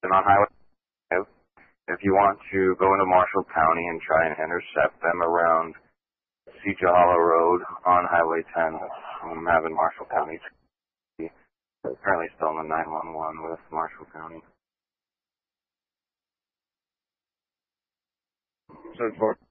and on Highway 5. If you want to go into Marshall County and try and intercept them around Cedar Hollow Road on Highway 10, I'm having Marshall County. Currently still in the 911 with Marshall County. So for